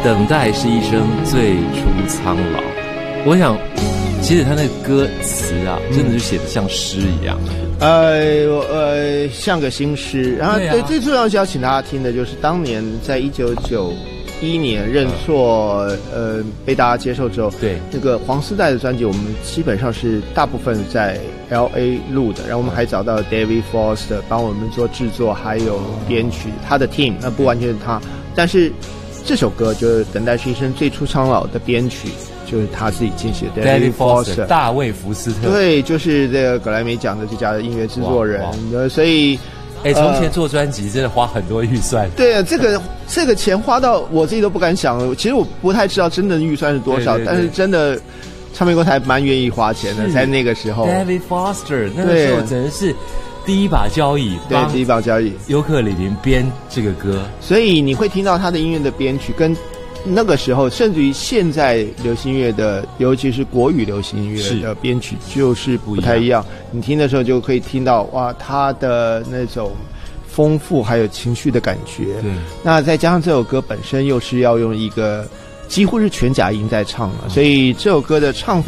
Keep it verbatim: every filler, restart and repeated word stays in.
等待是一生最初苍老。我想其实他那个歌词啊，真的就写得像诗一样。 呃呃，像个新诗。然后对、啊、最重要是要请大家听的就是当年在一九九一年认错、嗯、呃被大家接受之后， 对那个黄丝带的专辑，我们基本上是大部分在 L A 录的，然后我们还找到 David Foster 帮我们做制作还有编曲，他的 team 那不完全是他，但是这首歌就是《等待是一生最初苍老》的编曲就是他自己进行的 David Foster 大卫福斯特， 对，就是这个格莱美奖的最佳的音乐制作人，所以哎，从前做专辑真的花很多预算。 对啊，这个这个钱花到我自己都不敢想。其实我不太知道真的预算是多少，对对对，但是真的唱片公司还蛮愿意花钱的，在那个时候。 David Foster 那个时候真的是第一把交椅， 对，第一把交椅， 尤克里里编这个歌， 所以你会听到他的音乐的编曲跟那个时候，甚至于现在流行音乐的，尤其是国语流行音乐的编曲，就是不太一样。你听的时候就可以听到哇，他的那种丰富还有情绪的感觉。 对， 那再加上这首歌本身又是要用一个几乎是全假音在唱了，所以这首歌的唱法